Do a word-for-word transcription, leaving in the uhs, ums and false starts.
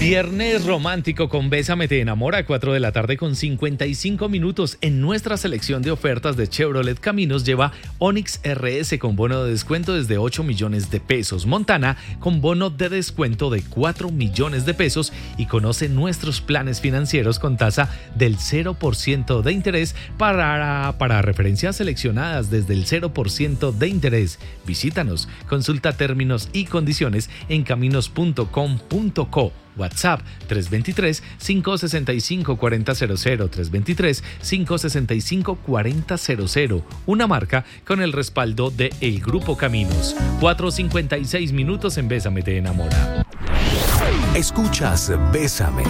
Viernes romántico con Bésame te enamora, cuatro de la tarde con cincuenta y cinco minutos. En nuestra selección de ofertas de Chevrolet Caminos lleva Onix R S con bono de descuento desde ocho millones de pesos, Montana con bono de descuento de cuatro millones de pesos y conoce nuestros planes financieros con tasa del cero por ciento de interés para, para referencias seleccionadas desde el cero por ciento de interés. Visítanos, consulta términos y condiciones en caminos punto com punto co. WhatsApp tres dos tres, cinco seis cinco, cuatro cero cero, tres dos tres, cinco seis cinco, cuatro cero cero. Una marca con el respaldo de El Grupo Caminos. cuatro cincuenta y seis minutos en Bésame te enamora. Escuchas Bésame.